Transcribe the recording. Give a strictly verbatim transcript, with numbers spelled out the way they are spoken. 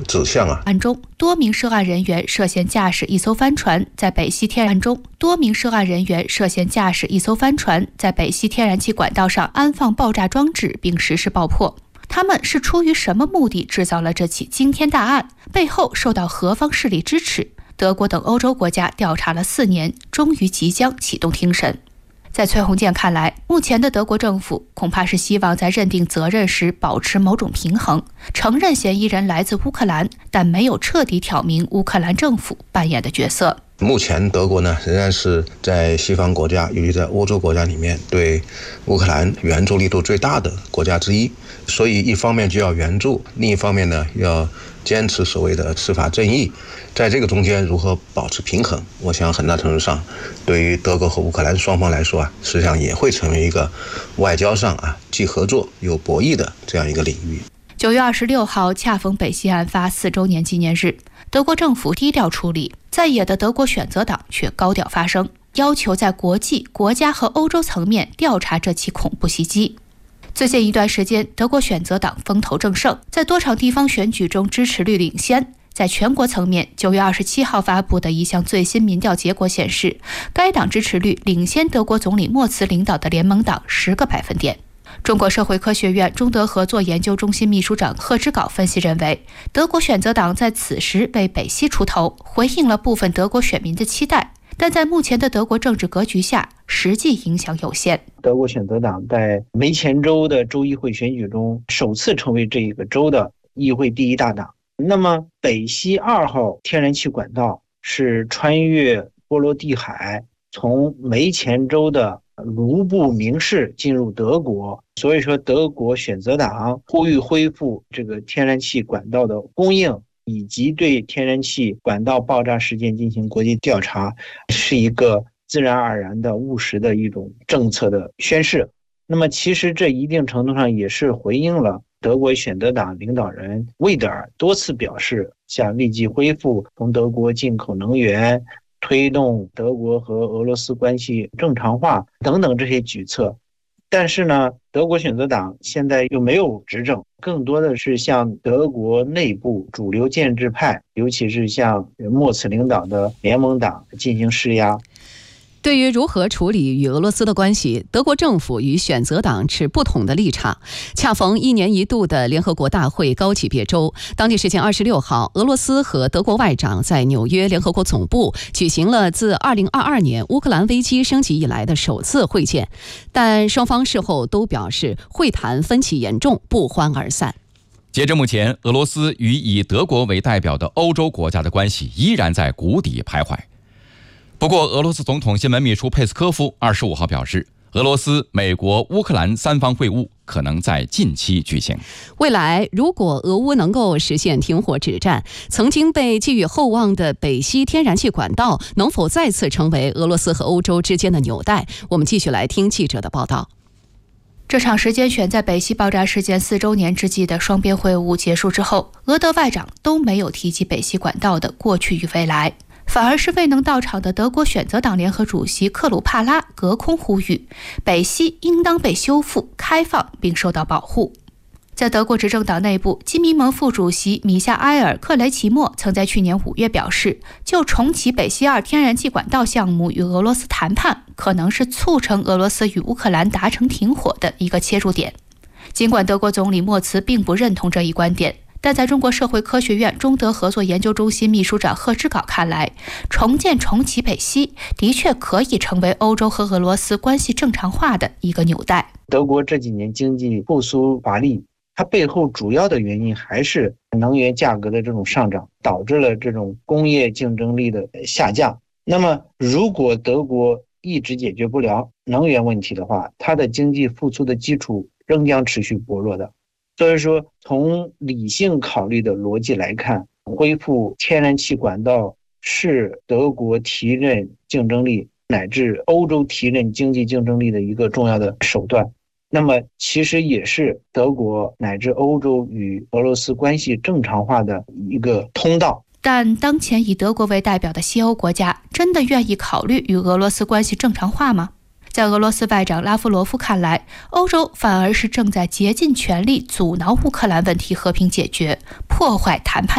指向啊。 案中，多名涉案人员涉嫌驾驶一艘帆船在北溪天然中，多名涉案人员涉嫌驾驶一艘帆船在北溪天然气管道上安放爆炸装置并实施爆破。他们是出于什么目的制造了这起惊天大案？背后受到何方势力支持？德国等欧洲国家调查了四年，终于即将启动庭审。在崔洪建看来，目前的德国政府恐怕是希望在认定责任时保持某种平衡，承认嫌疑人来自乌克兰，但没有彻底挑明乌克兰政府扮演的角色。 目前德国呢，仍然是在西方国家，尤其在欧洲国家里面，对乌克兰援助力度最大的国家之一。所以一方面就要援助，另一方面呢，要坚持所谓的司法正义。在这个中间如何保持平衡，我想很大程度上对于德国和乌克兰双方来说啊，实际上也会成为一个外交上啊既合作又博弈的这样一个领域。 九月二十六号恰逢北溪案发四周年纪念日，德国政府低调处理，在野的德国选择党却高调发声，要求在国际、国家和欧洲层面调查这起恐怖袭击。最近一段时间，德国选择党风头正盛，在多场地方选举中支持率领先。在全国层面，九月二十七号发布的一项最新民调结果显示，该党支持率领先德国总理默茨领导的联盟党十个百分点。中国社会科学院中德合作研究中心秘书长贺之镐分析认为，德国选择党在此时为北溪出头，回应了部分德国选民的期待，但在目前的德国政治格局下，实际影响有限。 德国选择党在梅前州的州议会选举中首次成为这个州的议会第一大党。那么北溪二号天然气管道是穿越波罗的海，从梅前州的卢布明市进入德国，所以说德国选择党呼吁恢复这个天然气管道的供应，以及对天然气管道爆炸事件进行国际调查，是一个自然而然的务实的一种政策的宣示。那么其实这一定程度上也是回应了德国选择党领导人魏德尔多次表示，想立即恢复从德国进口能源，推动德国和俄罗斯关系正常化等等这些举措。但是呢，德国选择党现在又没有执政，更多的是向德国内部主流建制派，尤其是向默茨领导的联盟党进行施压。 对于如何处理与俄罗斯的关系，德国政府与选择党持不同的立场。恰逢一年一度的联合国大会高级别周，当地时间二十六号，俄罗斯和德国外长在纽约联合国总部举行了自二零二二年乌克兰危机升级以来的首次会见，但双方事后都表示会谈分歧严重，不欢而散。 截至目前，俄罗斯与以德国为代表的欧洲国家的关系依然在谷底徘徊。不过，俄罗斯总统新闻秘书佩斯科夫二十五号表示，俄罗斯、美国、乌克兰三方会晤可能在近期举行。 未来，如果俄乌能够实现停火止战，曾经被寄予厚望的北溪天然气管道能否再次成为俄罗斯和欧洲之间的纽带？我们继续来听记者的报道。 这场时间选在北溪爆炸事件四周年之际的双边会晤结束之后，俄德外长都没有提及北溪管道的过去与未来。反而是未能到场的德国选择党联合主席克鲁帕拉隔空呼吁，北溪应当被修复、开放并受到保护。在德国执政党内部，基民盟副主席米夏埃尔·克雷奇莫曾在去年五月表示，就重启北溪二天然气管道项目与俄罗斯谈判，可能是促成俄罗斯与乌克兰达成停火的一个切入点。尽管德国总理默茨并不认同这一观点，但在中国社会科学院中德合作研究中心秘书长贺之镐看来，重建重启北溪的确可以成为欧洲和俄罗斯关系正常化的一个纽带。 德国这几年经济复苏乏力，它背后主要的原因还是能源价格的这种上涨，导致了这种工业竞争力的下降。那么如果德国一直解决不了能源问题的话，它的经济复苏的基础仍将持续薄弱的。所以说，从理性考虑的逻辑来看，恢复天然气管道是德国提振竞争力乃至欧洲提振经济竞争力的一个重要的手段。那么其实也是德国乃至欧洲与俄罗斯关系正常化的一个通道。 但当前以德国为代表的西欧国家真的愿意考虑与俄罗斯关系正常化吗？在俄罗斯外长拉夫罗夫看来，欧洲反而是正在竭尽全力阻挠乌克兰问题和平解决，破坏谈判